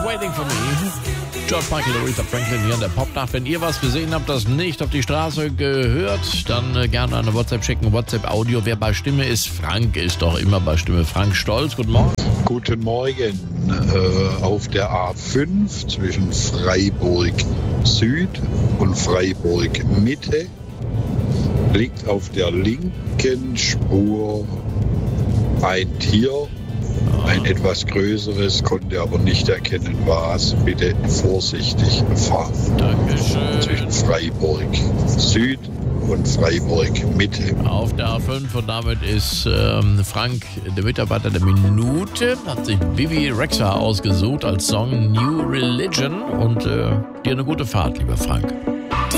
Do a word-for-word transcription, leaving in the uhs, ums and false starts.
Waiting for Me. George Michael, Aretha Franklin hier in der Popnacht. Wenn ihr was gesehen habt, das nicht auf die Straße gehört, dann äh, gerne eine WhatsApp schicken. WhatsApp-Audio. Wer bei Stimme ist, Frank ist doch immer bei Stimme. Frank Stolz, guten Morgen. Guten Morgen. Äh, auf der A fünf zwischen Freiburg Süd und Freiburg Mitte liegt auf der linken Spur ein Tier. Ein etwas größeres, konnte aber nicht erkennen, was. Bitte vorsichtig fahren. Dankeschön. Zwischen Freiburg Süd und Freiburg Mitte. Auf der A fünf und damit ist ähm, Frank, der Mitarbeiter der Minute, hat sich Bibi Rexha ausgesucht als Song New Religion und äh, dir eine gute Fahrt, lieber Frank.